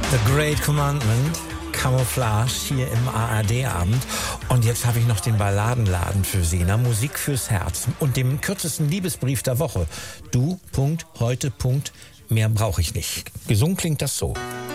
The Great Commandment, Camouflage hier im ARD-Abend. Und jetzt habe ich noch den Balladenladen für Sie, Musik fürs Herz und dem kürzesten Liebesbrief der Woche. Du, Punkt, heute, Punkt, mehr brauche ich nicht. Gesungen klingt das so.